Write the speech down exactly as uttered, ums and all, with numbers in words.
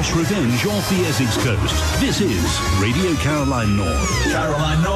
fresh revenge off the Essex coast. This is Radio Caroline North. Caroline North.